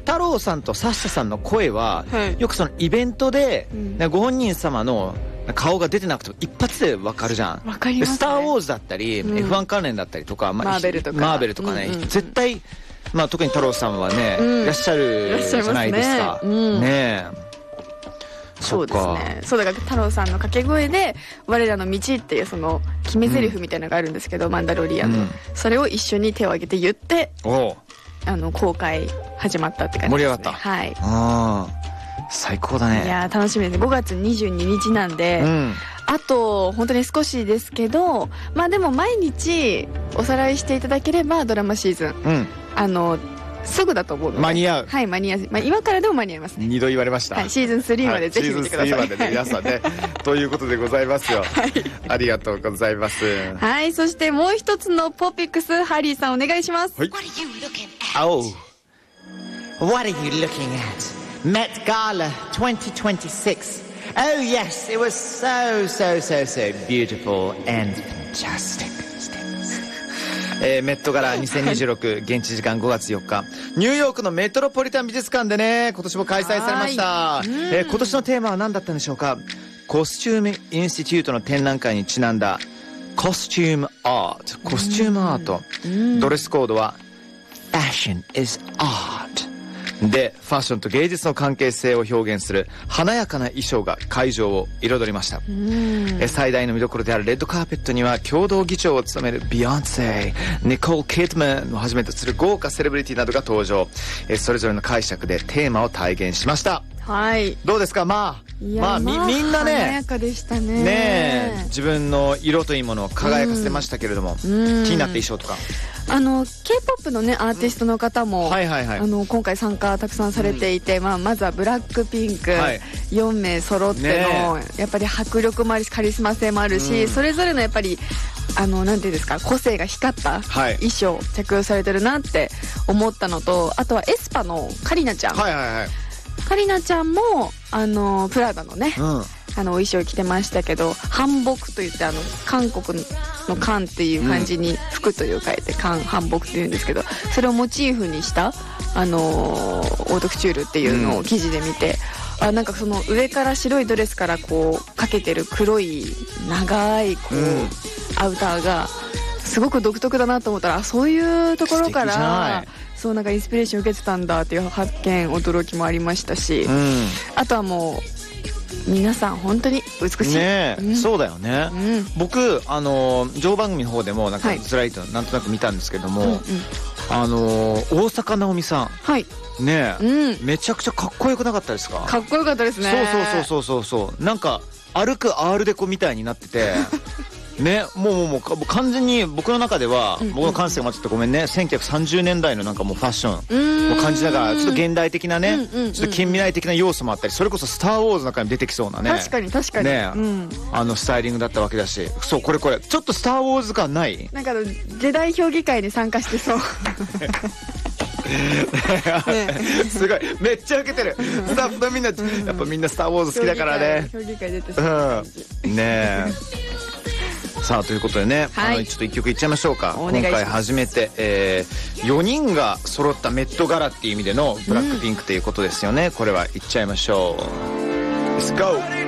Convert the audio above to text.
太郎さんとサッシャさんの声は、 はい、 よくそのイベントで、ご本人様の顔が出てなくても一発で分かるじゃん。 分かりますね。 スター・ウォーズだったり、F1 関連だったりとか、 マーベルとかね、絶対、まあ、特に太郎さんはね、いらっしゃるじゃないですか。ねえ。 そうですね。そうだから太郎さんの掛け声で我らの道っていうその決め台詞みたいなのがあるんですけど、マンダロリアンの、それを一緒に手を挙げて言って公開始まったって感じですね。 盛り上がった。 はい。 最高だね。 いや楽しみですね。5月22日なんで、あと本当に少しですけど、まあでも毎日おさらいしていただければドラマシーズン、すぐだと思うので間に合う。 はい、間に合う。まあ今からでも間に合いますね。 2度言われました。 はい、シーズン3までぜひ見てください。 シーズン3までね、皆さんね。ということでございますよ。はい。ありがとうございます。 はい、そしてもう一つのポピックス、ハリーさんお願いします。 はい。 Oh, what are you looking at? Met Gala 2026. Oh yes, it was so beautiful and fantastic. メットガラ2026現地時間5月4日ニューヨークのメトロポリタン美術館でね、今年も開催されました。今年のテーマは何だったんでしょうか。コスチュームインスティテュートの展覧会にちなんだコスチュームアート、コスチュームアート、ドレスコードは Fashion is Artで、ファッションと芸術の関係性を表現する華やかな衣装が会場を彩りました。最大の見どころであるレッドカーペットには共同議長を務めるビヨンセ、ニコール・キッドマンをはじめとする豪華セレブリティなどが登場。それぞれの解釈でテーマを体現しました。 はい。 どうですか。まあみんなね、 華やかでしたね。 ねえ、自分の色というものを輝かせましたけれども、気になった衣装とか。 K-POP のねアーティストの方も、今回参加たくさんされていて、まずはブラックピンク、4名揃っての、やっぱり迫力もあるしカリスマ性もあるし、それぞれのやっぱりなんていうんですか、個性が光った衣装着用されてるなって思ったのと、あとはエスパのカリナちゃん、カリナちゃんもプラダのね、お衣装着てましたけど、韓服といって韓国の韓っていう漢字に服という書いて韓服っていうんですけど、それをモチーフにしたオートクチュールっていうのを記事で見て、なんかその上から白いドレスからこうかけてる黒い長いこう、アウターがすごく独特だなと思ったら、そういうところからそうなんかインスピレーション受けてたんだっていう発見、驚きもありましたし、あとはもう皆さん本当に美しいね。そうだよね。僕情番組の方でもなんかずらりとなんとなく見たんですけども、大坂なおみさんね、めちゃくちゃかっこよくなかったですか。 かっこよかったですね。 そうなんか歩くアールデコみたいになっててね、もう完全に僕の中では、僕の感性が待っててごめんね、1930年代のなんかもうファッションを感じながら、ちょっと現代的なね、ちょっと近未来的な要素もあったり、それこそスター・ウォーズの中に出てきそうなね、 確かにね、 スタイリングだったわけだし、そう、これちょっとスター・ウォーズ感ない？ なんか時代評議会に参加してそうすごい、めっちゃウケてる。スタッフのみんな、やっぱみんなスター・ウォーズ好きだからね。 評議会出てそうな感じねえ。さあということでね、ちょっと一曲いっちゃいましょうか。今回初めて、4人が揃ったメットガラっていう意味でのブラックピンクということですよね。これはいっちゃいましょう。Let's go!